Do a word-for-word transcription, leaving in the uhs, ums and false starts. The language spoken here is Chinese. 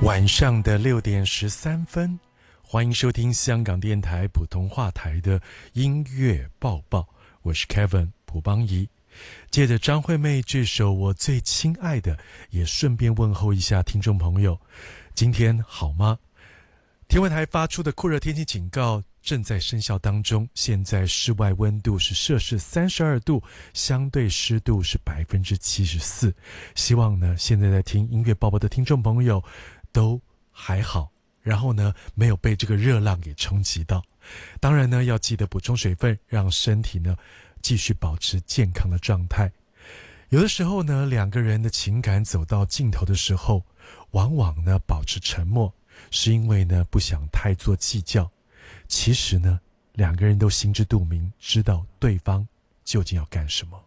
晚上的六点十三分，欢迎收听香港电台普通话台的音乐报报，我是 Kevin 蒲邦仪。借着张惠妹这首我最亲爱的，也顺便问候一下听众朋友，今天好吗？天文台发出的酷热天气警告正在生效当中，现在室外温度是摄氏三十二度，相对湿度是百分之七十四。希望呢，现在在听音乐报报的听众朋友都还好，然后呢，没有被这个热浪给冲击到。当然呢，要记得补充水分，让身体呢继续保持健康的状态。有的时候呢，两个人的情感走到尽头的时候，往往呢保持沉默，是因为呢不想太做计较。其实呢，两个人都心知肚明，知道对方究竟要干什么。